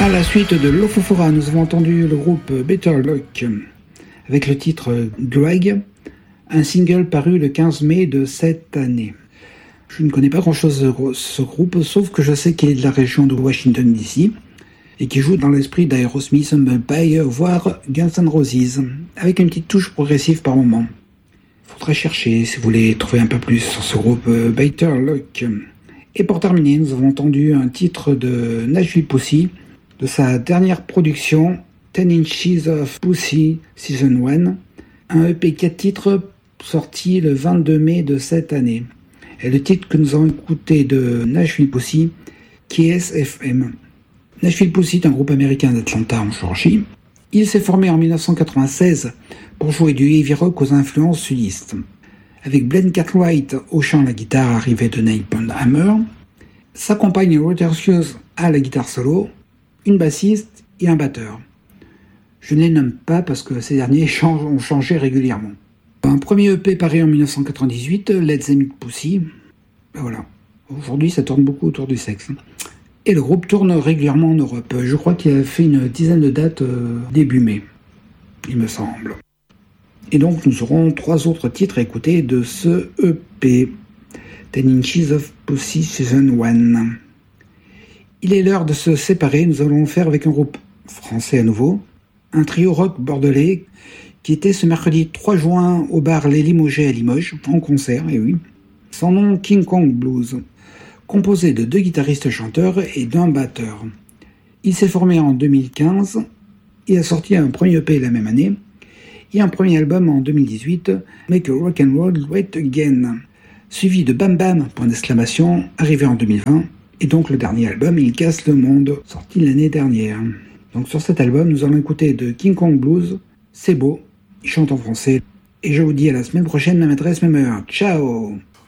la suite de Lofofora, nous avons entendu le groupe Better Luck avec le titre Greg, un single paru le 15 mai de cette année. Je ne connais pas grand-chose de ce groupe, sauf que je sais qu'il est de la région de Washington DC et qui joue dans l'esprit d'Aerosmith, Humble Pie, voire Guns N' Roses, avec une petite touche progressive par moment. Faudrait chercher si vous voulez trouver un peu plus sur ce groupe Better Luck. Et pour terminer, nous avons entendu un titre de Nashville Pussy, de sa dernière production 10 Inches of Pussy Season 1, un EP 4 titres sorti le 22 mai de cette année. Et le titre que nous avons écouté de Nashville Pussy, KSFM. Nashville Pussy est un groupe américain d'Atlanta en Georgie. Il s'est formé en 1996 pour jouer du heavy rock aux influences sudistes. Avec Glenn Cartwright au chant, la guitare arrivée de Neil Hammer, sa compagne Rogers à la guitare solo, une bassiste et un batteur. Je ne les nomme pas parce que ces derniers ont changé régulièrement. Un premier EP paru en 1998, Let's Meet Pussy. Ben voilà. Aujourd'hui, ça tourne beaucoup autour du sexe. Et le groupe tourne régulièrement en Europe. Je crois qu'il a fait une dizaine de dates début mai, il me semble. Et donc, nous aurons 3 autres titres à écouter de ce EP, 10 Inches of Pussy Season 1. Il est l'heure de se séparer. Nous allons le faire avec un groupe français à nouveau, un trio rock bordelais qui était ce mercredi 3 juin au bar Les Limogés à Limoges, en concert, et oui. Son nom, King Kong Blues, composé de 2 guitaristes-chanteurs et d'un batteur. Il s'est formé en 2015 et a sorti un premier EP la même année, et un premier album en 2018, Make a Rock and Roll Great Again, suivi de Bam Bam, arrivé en 2020, et donc le dernier album, Il casse le monde, sorti l'année dernière. Donc sur cet album, nous allons écouter de King Kong Blues, C'est beau, il chante en français, et je vous dis à la semaine prochaine, même adresse, même heure. Ciao!